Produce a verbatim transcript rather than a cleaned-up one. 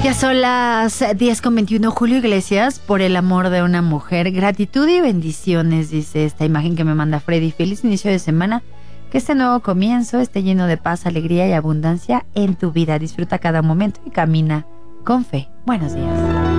Ya son las diez con veintiuno. Julio Iglesias, por el amor de una mujer. Gratitud y bendiciones, dice esta imagen que me manda Freddy. Feliz inicio de semana. Que este nuevo comienzo esté lleno de paz, alegría y abundancia en tu vida. Disfruta cada momento y camina con fe. Buenos días.